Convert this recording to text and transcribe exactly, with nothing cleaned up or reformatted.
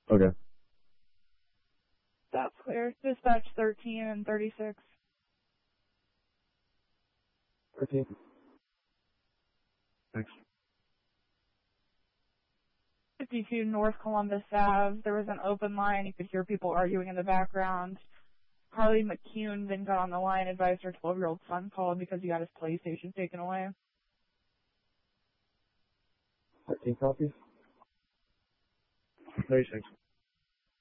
Okay. That's clear. Dispatch thirteen and thirty-six. thirteen. Thanks. fifty-two North Columbus Ave. There was an open line. You could hear people arguing in the background. Harley McCune then got on the line, advised her twelve-year-old son called because he got his PlayStation taken away. thirteen copies. thirty-six.